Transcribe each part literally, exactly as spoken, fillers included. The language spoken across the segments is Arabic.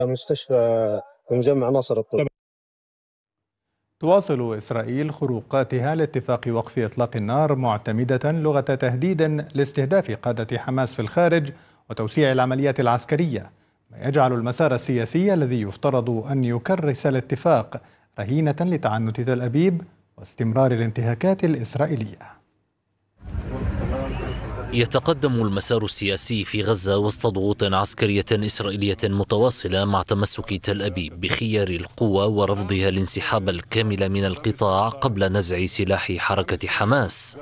مستشفى مجمع ناصر الطب. تواصل إسرائيل خروقاتها لاتفاق وقف إطلاق النار معتمدة لغة تهديد لاستهداف قادة حماس في الخارج وتوسيع العمليات العسكرية، ما يجعل المسار السياسي الذي يفترض أن يكرس الاتفاق رهينة لتعنت تل أبيب واستمرار الانتهاكات الإسرائيلية. يتقدم المسار السياسي في غزة وسط ضغوط عسكرية إسرائيلية متواصلة مع تمسك تل أبيب بخيار القوة ورفضها الانسحاب الكامل من القطاع قبل نزع سلاح حركة حماس.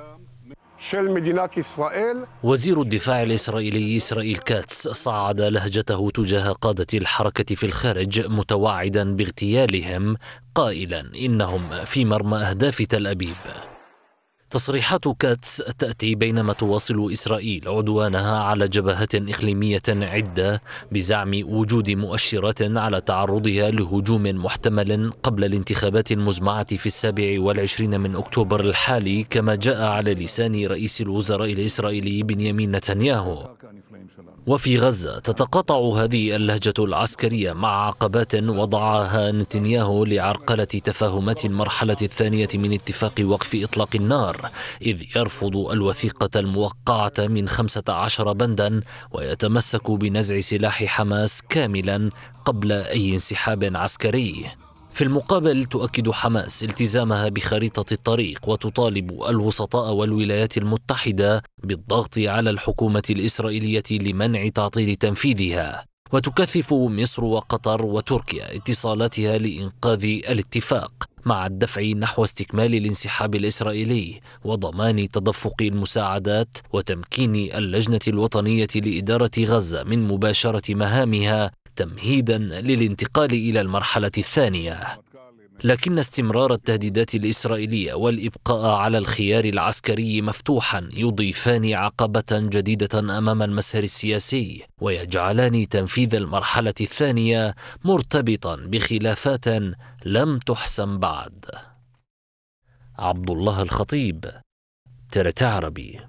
وزير الدفاع الإسرائيلي إسرائيل كاتس صعد لهجته تجاه قادة الحركة في الخارج متوعدا باغتيالهم، قائلا إنهم في مرمى أهداف تل أبيب. تصريحات كاتس تأتي بينما تواصل إسرائيل عدوانها على جبهات إقليمية عدة بزعم وجود مؤشرات على تعرضها لهجوم محتمل قبل الانتخابات المزمعة في السابع والعشرين من أكتوبر الحالي، كما جاء على لسان رئيس الوزراء الإسرائيلي بنيامين نتنياهو. وفي غزة تتقاطع هذه اللهجة العسكرية مع عقبات وضعها نتنياهو لعرقلة تفاهمات المرحلة الثانية من اتفاق وقف إطلاق النار، إذ يرفض الوثيقة الموقعة من خمسة عشر بندا ويتمسك بنزع سلاح حماس كاملا قبل أي انسحاب عسكري. في المقابل تؤكد حماس التزامها بخريطة الطريق وتطالب الوسطاء والولايات المتحدة بالضغط على الحكومة الإسرائيلية لمنع تعطيل تنفيذها، وتكثف مصر وقطر وتركيا اتصالاتها لإنقاذ الاتفاق مع الدفع نحو استكمال الانسحاب الإسرائيلي وضمان تدفق المساعدات وتمكين اللجنة الوطنية لإدارة غزة من مباشرة مهامها تمهيدا للانتقال إلى المرحلة الثانية. لكن استمرار التهديدات الإسرائيلية والإبقاء على الخيار العسكري مفتوحا يضيفان عقبة جديدة أمام المسار السياسي ويجعلان تنفيذ المرحلة الثانية مرتبطا بخلافات لم تحسم بعد. عبد الله الخطيب، ترت عربي.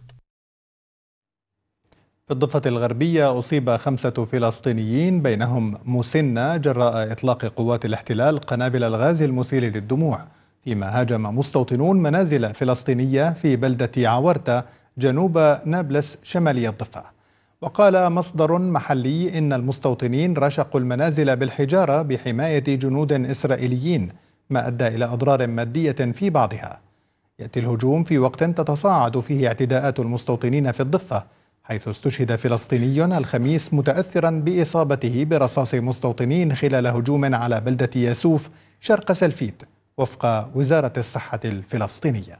في الضفة الغربية أصيب خمسة فلسطينيين بينهم مسنة جراء إطلاق قوات الاحتلال قنابل الغاز المسيل للدموع، فيما هاجم مستوطنون منازل فلسطينية في بلدة عورتة جنوب نابلس شمالي الضفة. وقال مصدر محلي إن المستوطنين رشقوا المنازل بالحجارة بحماية جنود إسرائيليين، ما أدى إلى أضرار مادية في بعضها. يأتي الهجوم في وقت تتصاعد فيه اعتداءات المستوطنين في الضفة، حيث استشهد فلسطيني الخميس متأثرا بإصابته برصاص مستوطنين خلال هجوم على بلدة ياسوف شرق سلفيت، وفق وزارة الصحة الفلسطينية.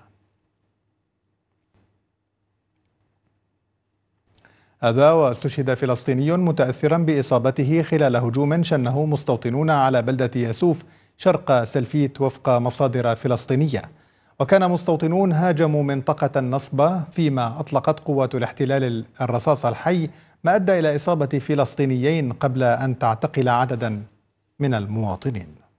هذا واستشهد فلسطيني متأثرا بإصابته خلال هجوم شنه مستوطنون على بلدة ياسوف شرق سلفيت، وفق مصادر فلسطينية. وكان مستوطنون هاجموا منطقة النصبة، فيما أطلقت قوات الاحتلال الرصاص الحي، ما أدى إلى إصابة فلسطينيين قبل أن تعتقل عددا من المواطنين.